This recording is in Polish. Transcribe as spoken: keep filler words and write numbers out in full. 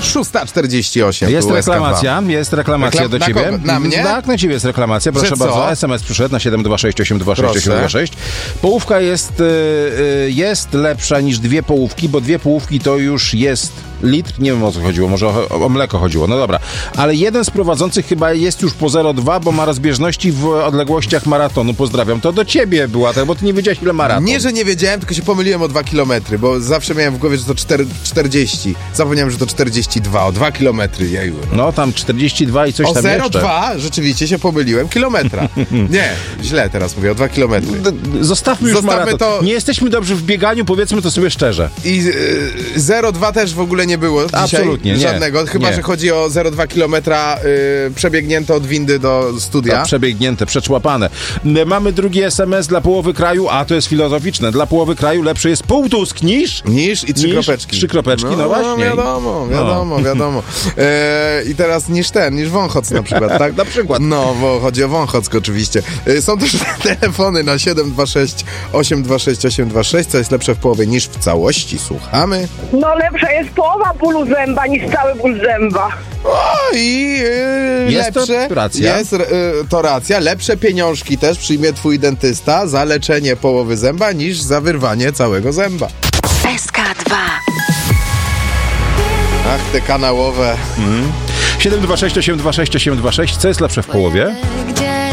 szósta czterdzieści osiem. Jest reklamacja, jest reklamacja Reklam- do na ciebie. kogo? Na mnie? Tak, na ciebie jest reklamacja, proszę Że co? bardzo. S M S przyszedł na siedem dwa sześć osiem dwa sześć osiem dwa sześć. Połówka jest, y, y, jest lepsza niż dwie połówki, bo dwie połówki to już jest litr. Nie wiem, o co chodziło, może o, o mleko chodziło, no dobra. Ale jeden z prowadzących chyba jest już po zero przecinek dwa, bo ma rozbieżności w odległościach maratonu. Pozdrawiam. To do ciebie była, tak, bo ty nie wiedziałeś, ile maraton. Nie, że nie wiedziałem, tylko się pomyliłem o dwa kilometry, bo zawsze miałem w głowie, że to czterdzieści. Zapomniałem, że to czterdzieści dwa, o dwa kilometry. Jeju. No tam czterdzieści dwa i coś O tam zero jeszcze. dwa rzeczywiście się pomyliłem kilometra. Nie, źle teraz mówię, o dwa kilometry. D- Zostawmy już Zostawmy maraton. to- Nie jesteśmy dobrzy w bieganiu, powiedzmy to sobie szczerze. I y, zero dwa też w ogóle nie było dzisiaj. Absolutnie, nie. Żadnego, chyba Nie. że chodzi o zero dwa kilometra y, przebiegnięte od windy do studia. To przebiegnięte, przeczłapane. Mamy drugi S M S dla połowy kraju, a to jest filozoficzne. Dla połowy kraju lepszy jest półtusk niż... Niż i trzy Niż kropeczki. trzy kropeczki, no właśnie. wiadomo, wiadomo, wiadomo. E, I teraz niż ten, niż Wąchock na przykład, tak? Na przykład. No, bo chodzi o Wąchock oczywiście. E, są też telefony na siedem dwa sześć osiem dwa sześć osiem dwa sześć, co jest lepsze w połowie niż w całości. Słuchamy. No lepsza jest połowa bólu zęba niż cały ból zęba. O, i e, Jest to lepsze... racja. Jest e, to racja. Lepsze pieniążki też przyjmie twój dentysta za leczenie połowy zęba niż za wyrwanie całego zęba. S K dwa. Ach, te kanałowe. siedem dwa sześć osiem dwa sześć osiem dwa sześć. Co jest lepsze w połowie?